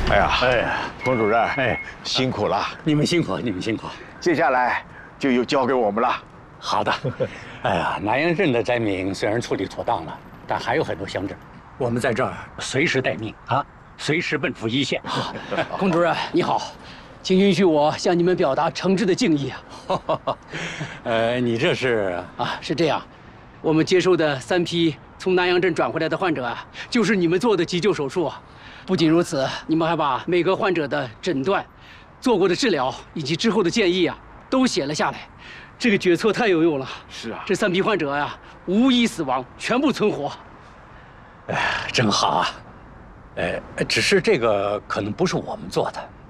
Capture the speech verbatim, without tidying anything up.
哎呀， 哎呀， 龚主任， 哎， 辛苦了。 你们辛苦，你们辛苦。 接下来就又交给我们了。 好的。哎呀，南阳镇的灾民虽然处理妥当了，但还有很多乡镇，我们在这儿随时待命啊，随时奔赴一线。 龚主任你好，请允许我向你们表达诚挚的敬意啊。 呃，你这是啊，是这样，我们接收的三批从南阳镇转回来的患者啊，就是你们做的急救手术啊。不仅如此，你们还把每个患者的诊断、做过的治疗以及之后的建议啊，都写了下来。这个决策太有用了。 是啊， 这三批患者呀，无一死亡，全部存活。 哎，真好啊。呃，只是这个可能不是我们做的。